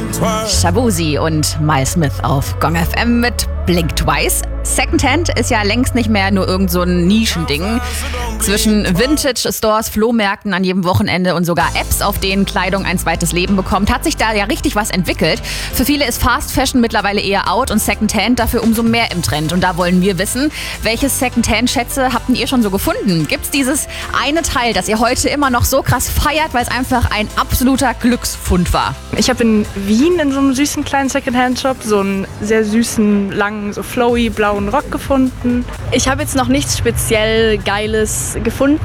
Shaboozey und Miles Smith auf Gong FM mit Blink Twice. Secondhand ist ja längst nicht mehr nur irgend so ein Nischending. Zwischen Vintage-Stores, Flohmärkten an jedem Wochenende und sogar Apps, auf denen Kleidung ein zweites Leben bekommt, hat sich da ja richtig was entwickelt. Für viele ist Fast Fashion mittlerweile eher out und Secondhand dafür umso mehr im Trend. Und da wollen wir wissen, welche Secondhand-Schätze habt ihr schon so gefunden? Gibt's dieses eine Teil, das ihr heute immer noch so krass feiert, weil es einfach ein absoluter Glücksfund war? Ich habe in Wien in so einem süßen kleinen Secondhand-Shop so einen sehr süßen, langen, so flowy, blauen Rock gefunden. Ich habe jetzt noch nichts speziell Geiles gefunden.